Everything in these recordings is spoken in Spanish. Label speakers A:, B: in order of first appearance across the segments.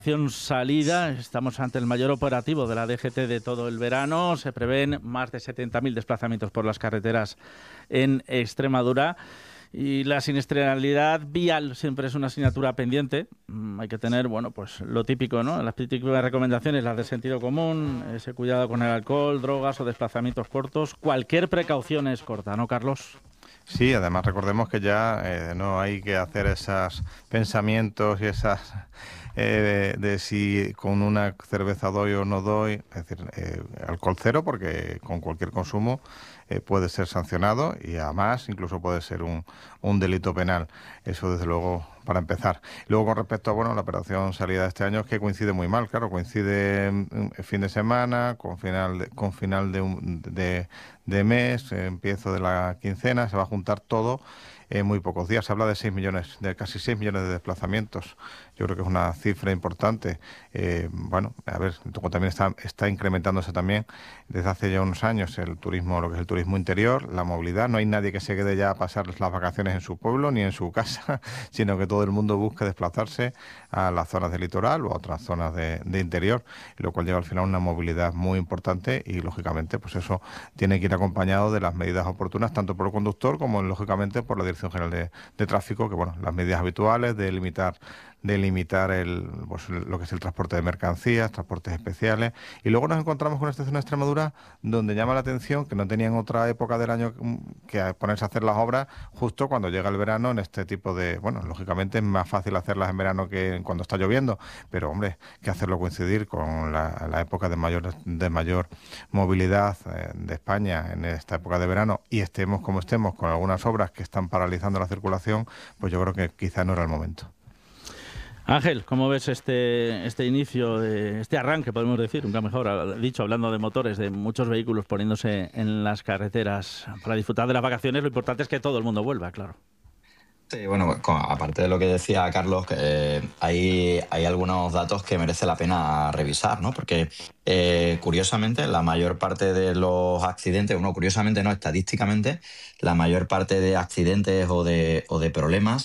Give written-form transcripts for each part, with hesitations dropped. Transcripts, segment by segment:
A: Salida, estamos ante el mayor operativo de la DGT de todo el verano. Se prevén más de 70.000 desplazamientos por las carreteras en Extremadura. Y la siniestralidad vial siempre es una asignatura pendiente. Hay que tener, pues lo típico, ¿no? Las típicas recomendaciones, las de sentido común, ese cuidado con el alcohol, drogas o desplazamientos cortos. Cualquier precaución es corta, ¿no, Carlos?
B: Sí, además recordemos que ya no hay que hacer esos pensamientos y esas de si con una cerveza doy o no doy, es decir, alcohol cero, porque con cualquier consumo puede ser sancionado y además incluso puede ser un delito penal. Eso desde luego para empezar. Luego con respecto a la operación salida de este año, es que coincide muy mal, claro, coincide fin de semana con final de mes, empiezo de la quincena, se va a juntar todo en muy pocos días. Se habla de 6 millones, de casi 6 millones de desplazamientos. Yo creo que es una cifra importante. A ver, también está incrementándose también desde hace ya unos años el turismo, lo que es el turismo interior, la movilidad. No hay nadie que se quede ya a pasar las vacaciones en su pueblo ni en su casa, sino que todo el mundo busca desplazarse a las zonas del litoral o a otras zonas de interior, lo cual lleva al final a una movilidad muy importante y, lógicamente, pues eso tiene que ir acompañado de las medidas oportunas, tanto por el conductor como, lógicamente, por la Dirección General de Tráfico, que, las medidas habituales de limitar lo que es el transporte de mercancías, transportes especiales. Y luego nos encontramos con una estación de Extremadura donde llama la atención que no tenían otra época del año que ponerse a hacer las obras justo cuando llega el verano en este tipo de... lógicamente es más fácil hacerlas en verano que cuando está lloviendo, pero hombre, que hacerlo coincidir con la época de mayor movilidad de España en esta época de verano y estemos como estemos con algunas obras que están paralizando la circulación, pues yo creo que quizá no era el momento.
A: Ángel, ¿cómo ves este inicio, este arranque, podemos decir, nunca mejor dicho, hablando de motores, de muchos vehículos poniéndose en las carreteras para disfrutar de las vacaciones? Lo importante es que todo el mundo vuelva, claro.
C: Sí, aparte de lo que decía Carlos, que, hay algunos datos que merece la pena revisar, ¿no? Porque curiosamente la mayor parte de los accidentes, curiosamente no, estadísticamente, la mayor parte de accidentes o de problemas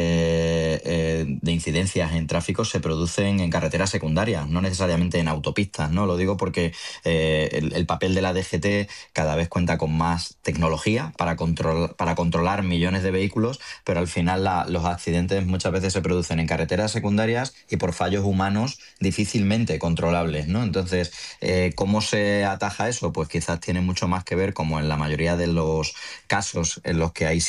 C: de incidencias en tráfico se producen en carreteras secundarias, no necesariamente en autopistas, ¿no? Lo digo porque el papel de la DGT cada vez cuenta con más tecnología para controlar millones de vehículos, pero al final los accidentes muchas veces se producen en carreteras secundarias y por fallos humanos difícilmente controlables, ¿no? Entonces, ¿cómo se ataja eso? Pues quizás tiene mucho más que ver, como en la mayoría de los casos en los que hay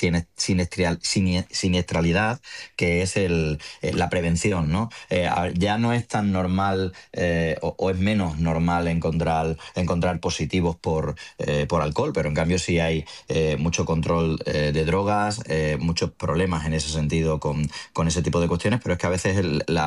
C: siniestralidad, que es la prevención, ¿no? Ya no es tan normal o es menos normal encontrar positivos por alcohol, pero en cambio sí hay mucho control de drogas, muchos problemas en ese sentido con ese tipo de cuestiones, pero es que a veces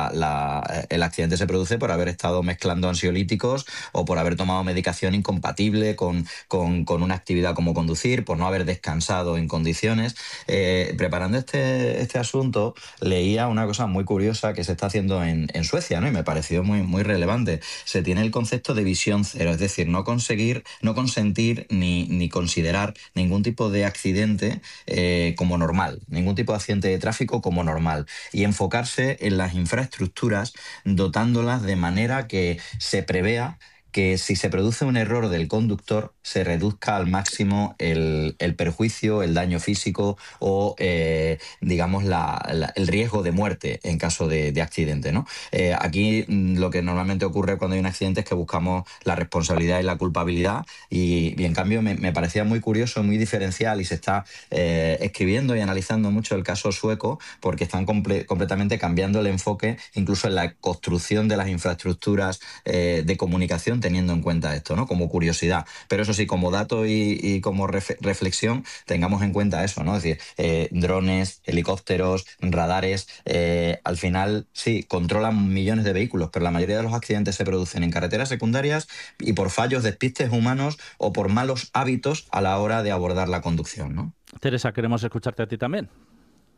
C: el accidente se produce por haber estado mezclando ansiolíticos o por haber tomado medicación incompatible con una actividad como conducir, por no haber descansado en condiciones. Preparando este asunto, leía una cosa muy curiosa que se está haciendo en Suecia, ¿no? Y me pareció muy, muy relevante. Se tiene el concepto de visión cero, es decir, no consentir ni considerar ningún tipo de accidente como normal, ningún tipo de accidente de tráfico como normal, y enfocarse en las infraestructuras, dotándolas de manera que se prevea que si se produce un error del conductor, se reduzca al máximo el perjuicio, el daño físico o, digamos, el riesgo de muerte en caso de accidente, ¿no? Aquí lo que normalmente ocurre cuando hay un accidente es que buscamos la responsabilidad y la culpabilidad y en cambio me parecía muy curioso, muy diferencial, y se está escribiendo y analizando mucho el caso sueco porque están completamente cambiando el enfoque incluso en la construcción de las infraestructuras de comunicación, teniendo en cuenta esto, ¿no? Como curiosidad. Pero eso sí, como dato y como reflexión, tengamos en cuenta eso, ¿no? Es decir, drones, helicópteros, radares, al final sí, controlan millones de vehículos, pero la mayoría de los accidentes se producen en carreteras secundarias y por fallos, despistes humanos o por malos hábitos a la hora de abordar la conducción, ¿no?
A: Teresa, queremos escucharte a ti también.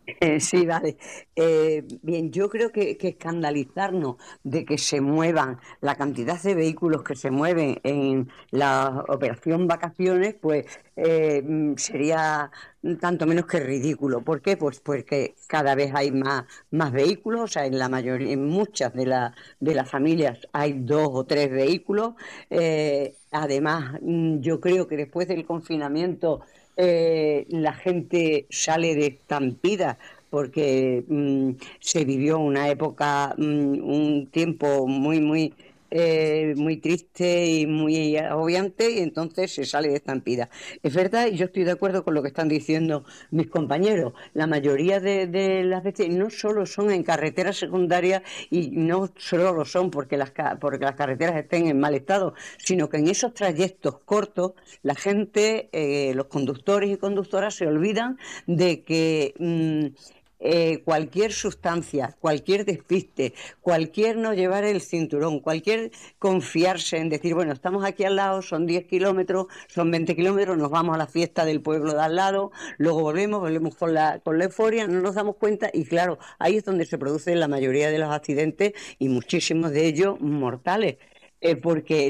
D: Sí, vale. Bien, yo creo que escandalizarnos de que se muevan la cantidad de vehículos que se mueven en la operación vacaciones, pues sería tanto menos que ridículo. ¿Por qué? Pues porque cada vez hay más vehículos, o sea, en la mayoría, en muchas de las familias hay 2 o 3 vehículos. Además, yo creo que después del confinamiento la gente sale de estampida porque se vivió una época, un tiempo muy triste y muy agobiante, y entonces se sale de estampida. Es verdad, y yo estoy de acuerdo con lo que están diciendo mis compañeros. La mayoría de las veces no solo son en carreteras secundarias, y no solo lo son porque las carreteras estén en mal estado, sino que en esos trayectos cortos la gente, los conductores y conductoras se olvidan de que cualquier sustancia, cualquier despiste, cualquier no llevar el cinturón, cualquier confiarse en decir, bueno, estamos aquí al lado, son 10 kilómetros, son 20 kilómetros, nos vamos a la fiesta del pueblo de al lado, luego volvemos con la euforia, no nos damos cuenta, y claro, ahí es donde se producen la mayoría de los accidentes, y muchísimos de ellos mortales. Porque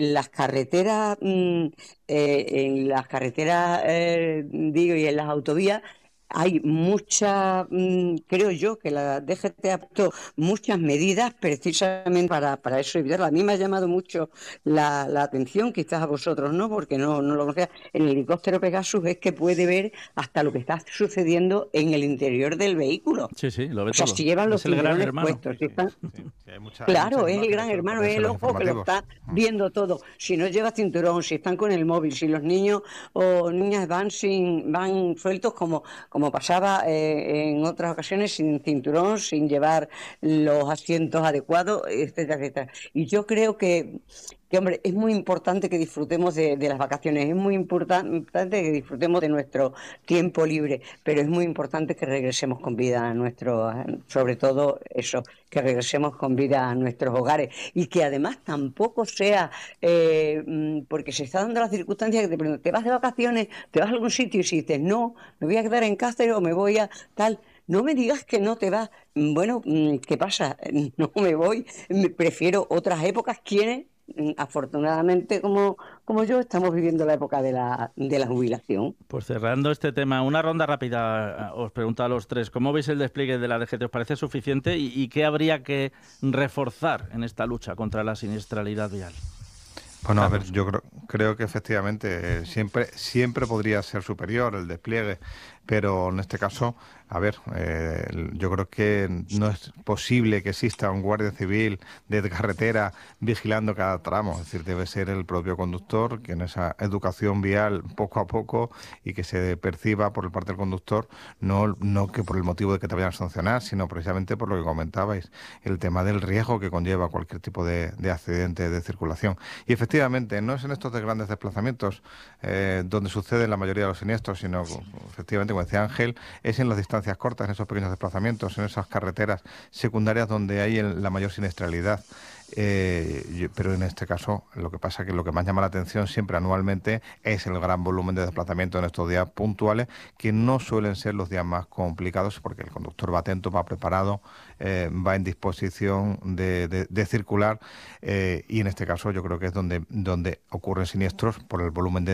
D: en las carreteras, digo, y en las autovías, hay creo yo que la DGT ha puesto muchas medidas precisamente para eso, evitarlo. A mí me ha llamado mucho la atención, quizás a vosotros no, porque no lo conocía. El helicóptero Pegasus es que puede ver hasta lo que está sucediendo en el interior del vehículo.
A: Sí, sí, lo ve
D: O sea,
A: todo.
D: si llevan los
A: Es el gran
D: cinturones
A: hermano.
D: puestos, si están.
B: Sí, sí, hay muchas
D: Claro, es el
B: imágenes
D: gran
B: que lo
D: hermano, es
B: aparecen en
D: el
B: los
D: ojo que lo
B: informativos.
D: está viendo todo. Si no lleva cinturón, si están con el móvil, si los niños o niñas van sueltos como pasaba en otras ocasiones, sin cinturón, sin llevar los asientos adecuados, etcétera, etcétera. Y yo creo hombre, es muy importante que disfrutemos de las vacaciones, es muy importante que disfrutemos de nuestro tiempo libre, pero es muy importante que regresemos con vida sobre todo eso, que regresemos con vida a nuestros hogares, y que además tampoco sea, porque se está dando la circunstancia que te preguntan, ¿te vas de vacaciones? ¿Te vas a algún sitio? Y si dices, no, me voy a quedar en Cáceres o me voy a tal. No me digas que no te vas. Bueno, ¿qué pasa? No me voy. Prefiero otras épocas. ¿Quiénes? Afortunadamente, como yo, estamos viviendo la época de la jubilación.
A: Pues cerrando este tema, una ronda rápida. Os pregunto a los tres, ¿cómo veis el despliegue de la DGT? ¿Os parece suficiente? ¿Y qué habría que reforzar en esta lucha contra la siniestralidad vial?
B: Bueno, a ver, yo creo que efectivamente siempre podría ser superior el despliegue, pero en este caso, a ver, yo creo que no es posible que exista un guardia civil de carretera vigilando cada tramo, es decir, debe ser el propio conductor que en esa educación vial poco a poco y que se perciba por parte del conductor, no que por el motivo de que te vayan a sancionar, sino precisamente por lo que comentabais, el tema del riesgo que conlleva cualquier tipo de accidente de circulación. Y efectivamente, no es en estos grandes desplazamientos donde suceden la mayoría de los siniestros, sino efectivamente, como decía Ángel, es en las distancias cortas, en esos pequeños desplazamientos, en esas carreteras secundarias donde hay la mayor siniestralidad. Pero en este caso lo que pasa es que lo que más llama la atención siempre anualmente es el gran volumen de desplazamiento en estos días puntuales, que no suelen ser los días más complicados porque el conductor va atento, va preparado, va en disposición de circular, y en este caso yo creo que es donde ocurren siniestros por el volumen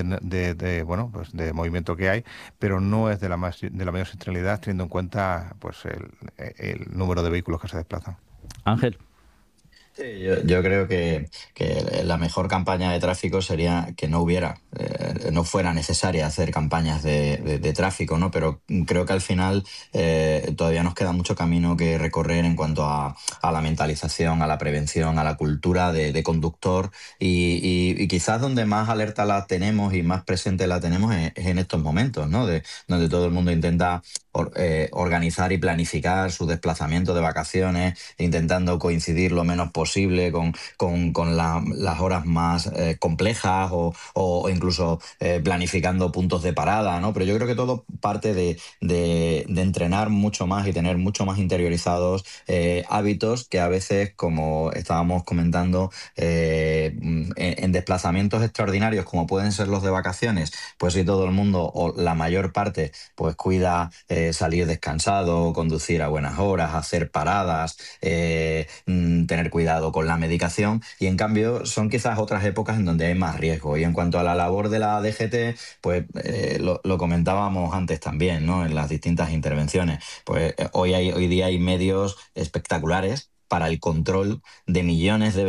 B: de movimiento que hay, pero no es de la mayor siniestralidad, teniendo en cuenta pues el número de vehículos que se desplazan.
A: Ángel.
C: Sí, yo creo que la mejor campaña de tráfico sería que no fuera necesaria hacer campañas de tráfico, ¿no? Pero creo que al final todavía nos queda mucho camino que recorrer en cuanto a la mentalización, a la prevención, a la cultura de conductor, y quizás donde más alerta la tenemos y más presente la tenemos es en estos momentos, ¿no? Donde todo el mundo intenta organizar y planificar su desplazamiento de vacaciones, intentando coincidir lo menos posible con las horas más complejas, o incluso planificando puntos de parada, ¿no? Pero yo creo que todo parte de entrenar mucho más y tener mucho más interiorizados hábitos que a veces, como estábamos comentando, en desplazamientos extraordinarios como pueden ser los de vacaciones, pues si todo el mundo o la mayor parte pues cuida salir descansado, conducir a buenas horas, hacer paradas, tener cuidado con la medicación, y en cambio son quizás otras épocas en donde hay más riesgo. Y en cuanto a la labor de la DGT, pues lo comentábamos antes también, ¿no? En las distintas intervenciones. Pues hoy día hay medios espectaculares para el control de millones de